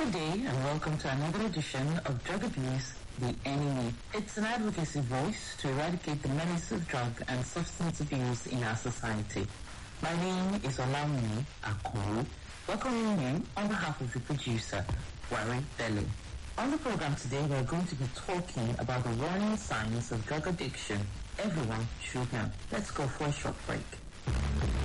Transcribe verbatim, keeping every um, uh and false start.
Good day and welcome to another edition of Drug Abuse, the Enemy. It's an advocacy voice to eradicate the menace of drug and substance abuse in our society. My name is Olamide Akuru, welcoming you on behalf of the producer, Wari Bello. On the program today, we're going to be talking about the warning signs of drug addiction everyone should know. Let's go for a short break.